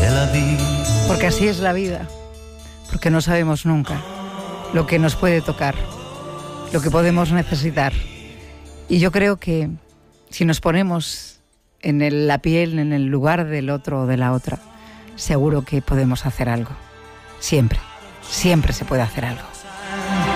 Porque así es la vida, porque no sabemos nunca lo que nos puede tocar, lo que podemos necesitar. Y yo creo que si nos ponemos en la piel, en el lugar del otro o de la otra, seguro que podemos hacer algo. Siempre, siempre se puede hacer algo.